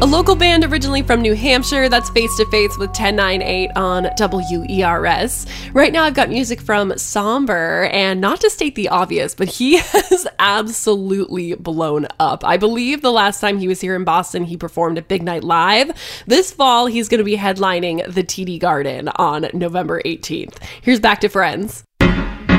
A local band originally from New Hampshire, that's Face to Face with 1098 on WERS. Right now I've got music from Somber, and not to state the obvious, but he has absolutely blown up. I believe the last time he was here in Boston, he performed at Big Night Live. This fall, he's going to be headlining the TD Garden on November 18th. Here's Back to Friends.